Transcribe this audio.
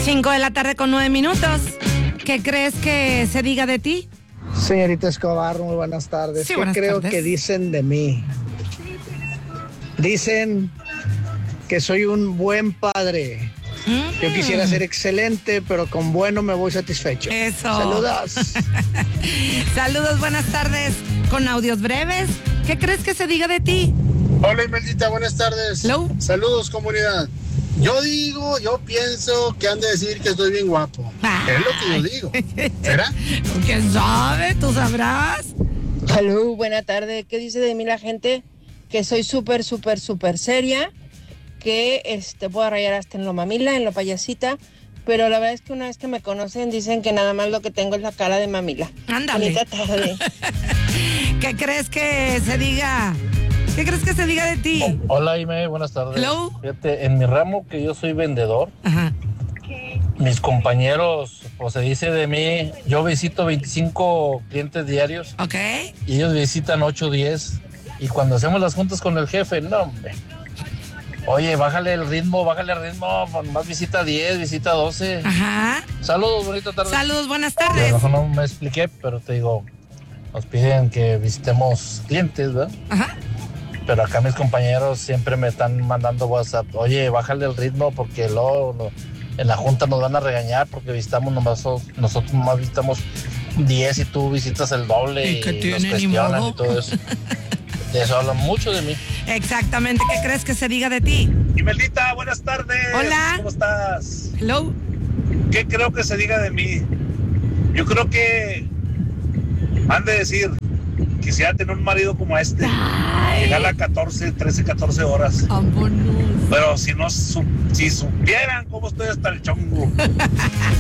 5:09 p.m. ¿Qué crees que se diga de ti? Señorita Escobar, muy buenas tardes. Sí, ¿Qué buenas creo tardes. que dicen de mí? Dicen que soy un buen padre. Yo quisiera ser excelente, pero con bueno me voy satisfecho. Eso. Saludos. Saludos, buenas tardes. Con audios breves. ¿Qué crees que se diga de ti? Hola Imeldita, buenas tardes. Hello. Saludos comunidad. Yo pienso que han de decir que estoy bien guapo. Ay. Es lo que yo digo. ¿Será? ¿Quién sabe? ¿Tú sabrás? Salud, buena tarde. ¿Qué dice de mí la gente? Que soy súper seria, que puedo rayar hasta en lo mamila, en lo payasita, pero la verdad es que una vez que me conocen dicen que nada más lo que tengo es la cara de mamila. Ándale. Bonita tarde. ¿Qué crees que se diga? ¿Qué crees que se diga de ti? Hola Ime, buenas tardes. Hello. Fíjate, en mi ramo que yo soy vendedor, Ajá. mis compañeros, pues se dice de mí, yo visito 25 clientes diarios Ok. y ellos visitan 8 o 10. Y cuando hacemos las juntas con el jefe, no hombre. Oye, bájale el ritmo, más visita 10, visita 12. Ajá. Saludos, bonita tarde. Saludos, buenas A lo tardes. mejor no me expliqué, pero te digo, nos piden que visitemos clientes, ¿verdad? Ajá. Pero acá mis compañeros siempre me están mandando WhatsApp. Oye, bájale el ritmo porque luego en la junta nos van a regañar porque nosotros nomás visitamos 10 y tú visitas el doble ¿Y qué nos tiene, ni cuestionan modo? y todo eso. De eso hablan mucho de mí. Exactamente. ¿Qué crees que se diga de ti? Imeldita, buenas tardes. Hola. ¿Cómo estás? Hello. ¿Qué creo que se diga de mí? Yo creo que han de decir, quisiera tener un marido como este. Llegar a 14 horas. Vámonos. Pero si supieran cómo estoy hasta el chongo.